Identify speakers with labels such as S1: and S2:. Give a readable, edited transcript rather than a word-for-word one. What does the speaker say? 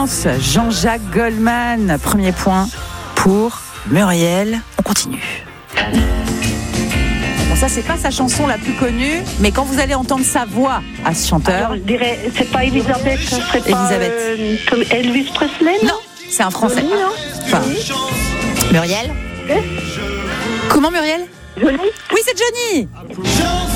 S1: France, Jean-Jacques Goldman. Premier point pour Muriel. On continue. Bon, ça, c'est pas sa chanson la plus connue, mais quand vous allez entendre sa voix à ce chanteur...
S2: Alors, je dirais, c'est pas Elisabeth, ce serait
S1: Elisabeth.
S2: pas comme Elvis Presley, non?
S1: Non, c'est un Français.
S2: Johnny, non?
S1: Enfin, Muriel. Comment, Muriel?
S2: Johnny?
S1: Oui, c'est Johnny.